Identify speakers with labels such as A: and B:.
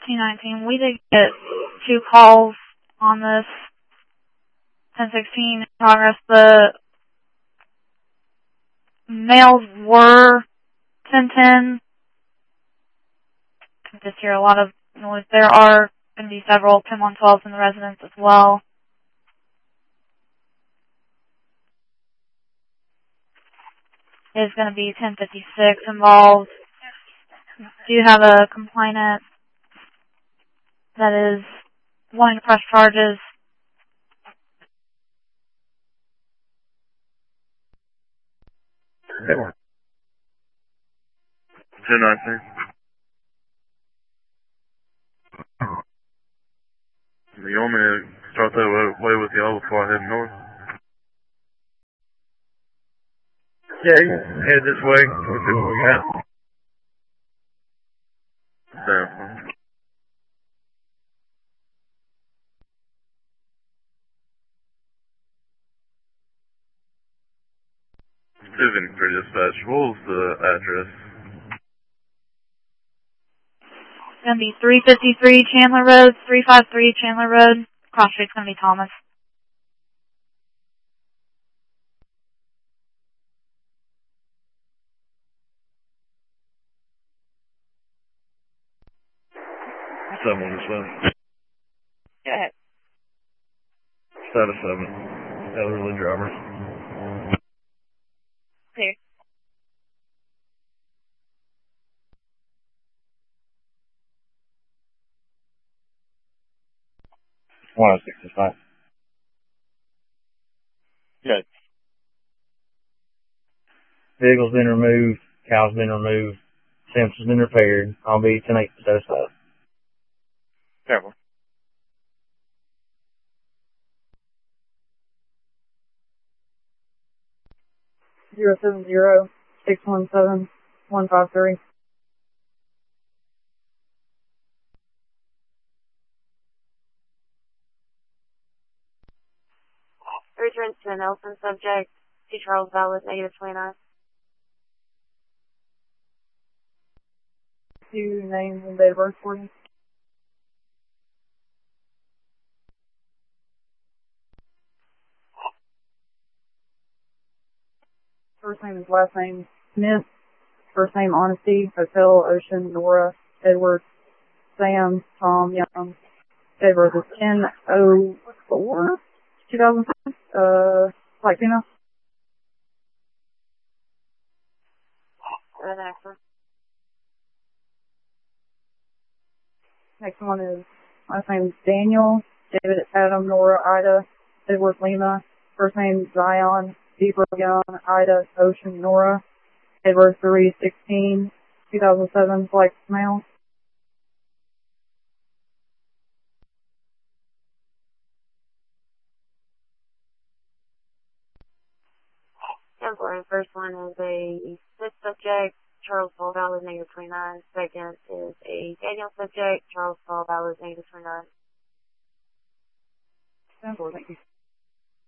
A: 219. We did get 2 calls on this 1016 in progress. The males were 1010. I just hear a lot of noise. There are going to be several 10-112s in the residence as well. There's going to be 1056 involved. Do you have a complainant that is wanting to press charges?
B: Hey, 219. You want me to start that way with y'all before I head north? Yeah, you can head this way. We'll see what we got. Damn. Moving for dispatch. What was the address?
A: It's going to be 353 Chandler Road, 353 Chandler Road. Cross street's going to be Thomas.
B: Someone this way.
A: Go ahead.
B: Status 7. Elderly driver.
A: Clear.
B: 165. Good. Vehicle's been removed. Cow's been removed. Sensor's been repaired. I'll be 10-8 satisfied. Careful.
C: 070-617-153.
D: Returns to the Nelson subject. C. Charles Valid, -29.
C: Two names and date of birth for you. First name is last name Smith. First name Honesty, Hotel, Ocean, Nora, Edward, Sam, Tom, Young. Date of birth is 10/04, 2005. Like female.
D: The next one.
C: Next one is last name is Daniel, David, Adam, Nora, Ida, Edward, Lima. First name Zion, Deeper, Young, Ida, Ocean, Nora. Edward 3/16, 2007, Flex male.
D: Temporary. First one is a Smith subject, Charles Paul Valid, -29. Second is a Daniel subject, Charles Paul Valid, -29.
C: Thank you.